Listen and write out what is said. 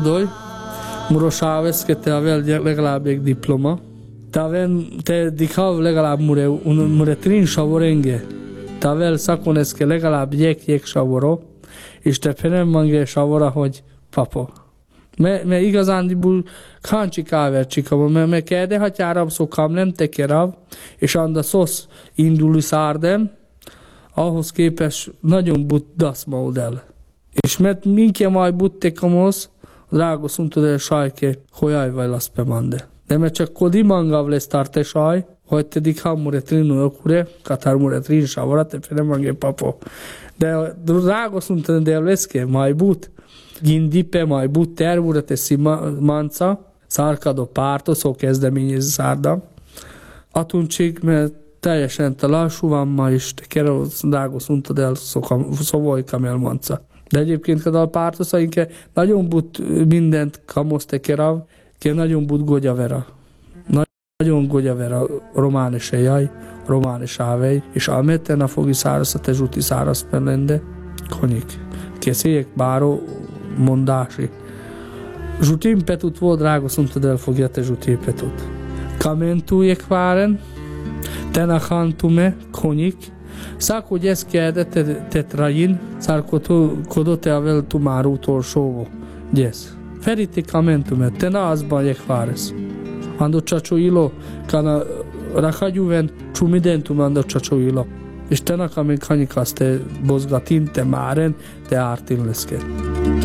Doi, Murosáves, que te avel legalább egy diploma. Te dikhav legalább mure trin savorenge. Te avel szakoneszke legalább jek savoro, és te penem mange savora, hogy papa. Me igazándiból kancsi kávercsikam, me kerde hatyáram szokam nem tekerav, és anda szosz indulni szárdem, ahhoz képest nagyon but daszmaudel. És mert minke majd buttekamosz, drágo szuntud el sajke, hojaj vajlasz pemande. De mert csak kodi mangav lesz tarte saj, hogy te dikha mure trinu okure, katar mure trin savora, te fene mange papo. De drágo szuntud el leszke, majd but, gindipe majd but tervure teszi manca, szárkadó párto, szó kezdeményezi szárda. Atuncsik, mert teljesen te lassú van ma is, te kerül drágo szuntud el szovojkam el manca. De egyébként kadal pártoszainke nagyon but mindent kamoszte kerav, ke nagyon but gogyavera. Nagyon gogyavera románes ejjaj, románes ávej, és ameten a fogi száraz, a te zsuti száraz pellende, konyik. Készélyek báró mondási. Zsutim petut volt, drága szuntud el fogja te zsuti petut. Kamentújek váren, tenachantume, konyik, Sako djeske te trajin, sarko kodo te avel tu maru toršovo. Djes. Feriti kamentume, te nazban je hvares. Ando čačo ilo, kana rahađuven, čumidentum ando čačo ilo. És te nakamin kanyikas te bozgatin, te máren, te ártin leszke.